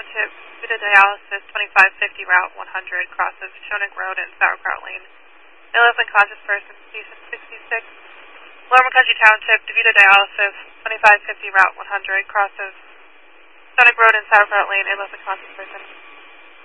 Township, Vita Dialysis, 2550 Route 100, cross of Shonik Road and Sauerkraut Lane. Illness unconscious person, patient 66. Lower McCountry Township, DeVita Dialysis, 2550 Route 100, cross of Shonik Road and Sauerkraut Lane, illness unconscious person.